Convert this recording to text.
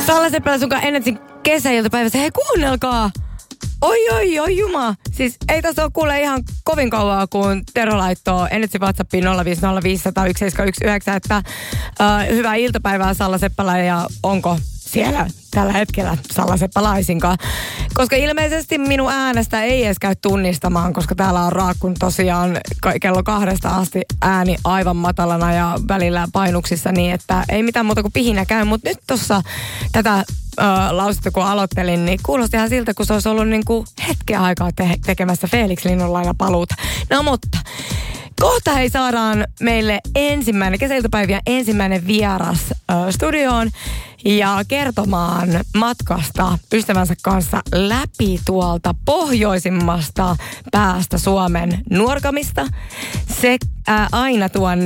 Salla Seppälä sunkaan ennätin kesäiltapäivässä. Hei, kuunnelkaa! Oi juma. Siis ei tässä ole kuule ihan kovin kauaa, kun Tero laittoi ennetsi WhatsAppiin 050501719, että hyvää iltapäivää Salla Seppälä ja onko siellä tällä hetkellä Salla Seppälä laisinkaan. Koska ilmeisesti minun äänestä ei edes käy tunnistamaan, koska täällä on raakkunut tosiaan kello 2 asti ääni aivan matalana ja välillä painuksissa niin, että ei mitään muuta kuin pihinä käy. Mutta nyt tuossa tätä lausetta kun aloittelin, niin kuulosti ihan siltä, kun se olisi ollut niin kuin hetken aikaa tekemässä Felix Linnunlailla paluuta. No mutta kohta hei saadaan meille kesäiltapäivien ensimmäinen vieras studioon ja kertomaan matkasta ystävänsä kanssa läpi tuolta pohjoisimmasta päästä Suomen Nuorgamista. Se aina tuonne